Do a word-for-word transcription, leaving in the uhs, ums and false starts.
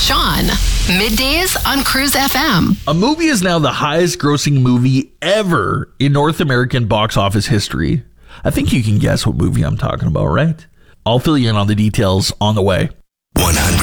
Sean, middays on Cruise F M. A movie is now the highest grossing movie ever in North American box office history. I think you can guess what movie I'm talking about, right? I'll fill you in on the details on the way. one hundred